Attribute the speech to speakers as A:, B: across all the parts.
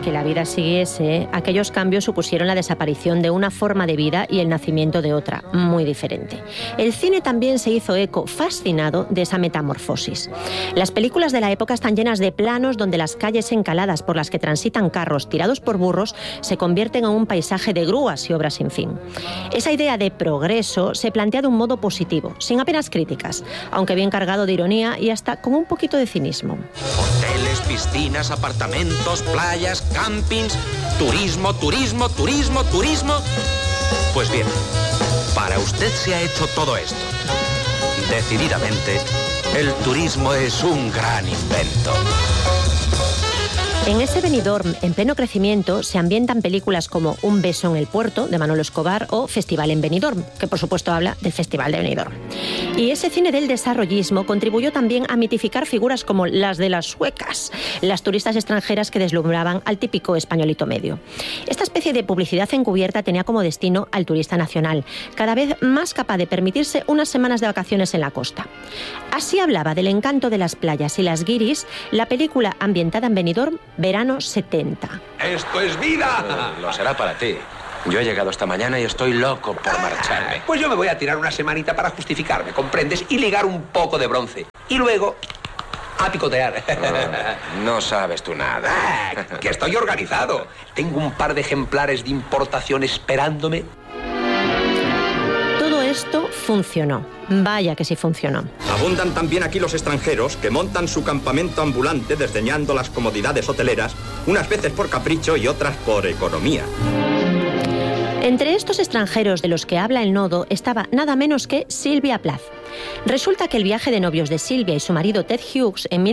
A: que la vida siguiese, aquellos cambios supusieron la desaparición de una forma de vida y el nacimiento de otra, muy diferente. El cine también se hizo eco, fascinado, de esa metamorfosis. Las películas de la época están llenas de planos donde las calles encaladas por las que transitan carros tirados por burros se convierten en un paisaje de grúas y obras sin fin. Esa idea de progreso se plantea de un modo positivo, sin apenas críticas, aunque bien cargado de ironía y hasta con un poquito de cinismo.
B: Hoteles, piscinas, apartamentos, playas, campings, turismo, turismo, turismo, turismo. Pues bien, para usted se ha hecho todo esto. Decididamente, el turismo es un gran invento.
A: En ese Benidorm, en pleno crecimiento, se ambientan películas como Un beso en el puerto, de Manolo Escobar, o Festival en Benidorm, que por supuesto habla del Festival de Benidorm. Y ese cine del desarrollismo contribuyó también a mitificar figuras como las de las suecas, las turistas extranjeras que deslumbraban al típico españolito medio. Esta especie de publicidad encubierta tenía como destino al turista nacional, cada vez más capaz de permitirse unas semanas de vacaciones en la costa. Así hablaba del encanto de las playas y las guiris la película ambientada en Benidorm, Verano 70.
B: ¡Esto es vida!
C: Lo será para ti. Yo he llegado esta mañana y estoy loco por marcharme.
B: Pues yo me voy a tirar una semanita para justificarme, ¿comprendes? Y ligar un poco de bronce. Y luego a picotear.
C: No sabes tú nada.
B: Que estoy organizado. Tengo un par de ejemplares de importación esperándome.
A: Todo esto funcionó. Vaya que sí funcionó.
D: Abundan también aquí los extranjeros que montan su campamento ambulante desdeñando las comodidades hoteleras, unas veces por capricho y otras por economía.
A: Entre estos extranjeros de los que habla el nodo estaba nada menos que Sylvia Plath. Resulta que el viaje de novios de Sylvia y su marido Ted Hughes en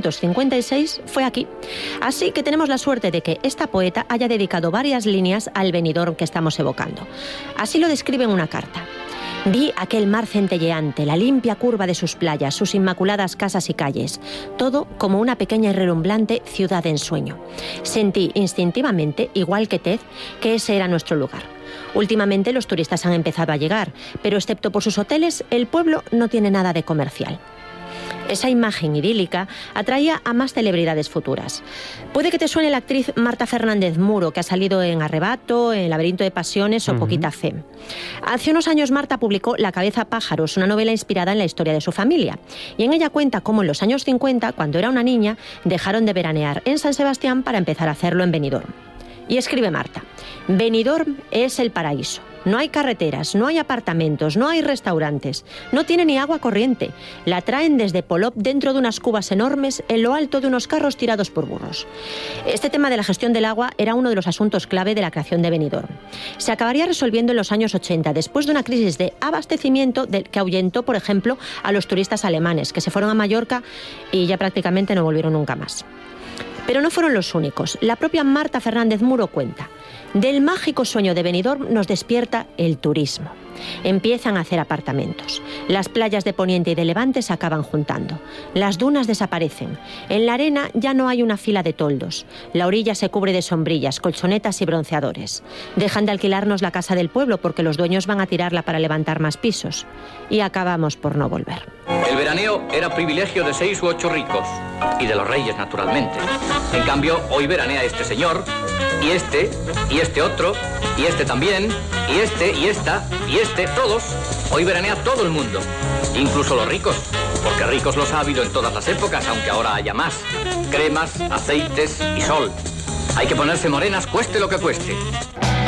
A: 1956 fue aquí. Así que tenemos la suerte de que esta poeta haya dedicado varias líneas al Benidorm que estamos evocando. Así lo describe en una carta. Vi aquel mar centelleante, la limpia curva de sus playas, sus inmaculadas casas y calles, todo como una pequeña y relumbrante ciudad de ensueño. Sentí instintivamente, igual que Ted, que ese era nuestro lugar. Últimamente los turistas han empezado a llegar, pero excepto por sus hoteles, el pueblo no tiene nada de comercial. Esa imagen idílica atraía a más celebridades futuras. Puede que te suene la actriz Marta Fernández Muro, que ha salido en Arrebato, en Laberinto de Pasiones o Poquita Fe. Hace unos años Marta publicó La cabeza pájaros, una novela inspirada en la historia de su familia. Y en ella cuenta cómo en los años 50, cuando era una niña, dejaron de veranear en San Sebastián para empezar a hacerlo en Benidorm. Y escribe Marta: Benidorm es el paraíso. No hay carreteras, no hay apartamentos, no hay restaurantes, no tiene ni agua corriente. La traen desde Polop dentro de unas cubas enormes en lo alto de unos carros tirados por burros. Este tema de la gestión del agua era uno de los asuntos clave de la creación de Benidorm. Se acabaría resolviendo en los años 80, después de una crisis de abastecimiento que ahuyentó, por ejemplo, a los turistas alemanes, que se fueron a Mallorca y ya prácticamente no volvieron nunca más. Pero no fueron los únicos. La propia Marta Fernández Muro cuenta: del mágico sueño de Benidorm nos despierta el turismo. Empiezan a hacer apartamentos. Las playas de Poniente y de Levante se acaban juntando. Las dunas desaparecen. En la arena ya no hay una fila de toldos. La orilla se cubre de sombrillas, colchonetas y bronceadores. Dejan de alquilarnos la casa del pueblo porque los dueños van a tirarla para levantar más pisos. Y acabamos por no volver.
E: El veraneo era privilegio de 6 u 8 ricos. Y de los reyes, naturalmente. En cambio, hoy veranea este señor, y este otro, y este también, y este, y esta, y este, todos. Hoy veranea todo el mundo, incluso los ricos, porque ricos los ha habido en todas las épocas, aunque ahora haya más. Cremas, aceites y sol. Hay que ponerse morenas, cueste lo que cueste.